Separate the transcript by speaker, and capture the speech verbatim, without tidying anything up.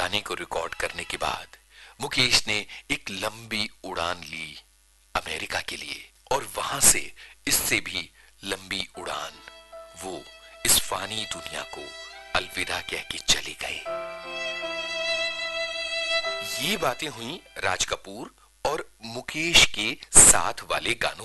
Speaker 1: गाने को रिकॉर्ड करने के बाद मुकेश ने एक लंबी उड़ान ली अमेरिका के लिए, और वहां से इससे भी लंबी उड़ान वो इस फानी दुनिया को अलविदा कह के चले गए। ये बातें हुई राज कपूर और मुकेश के साथ वाले गानों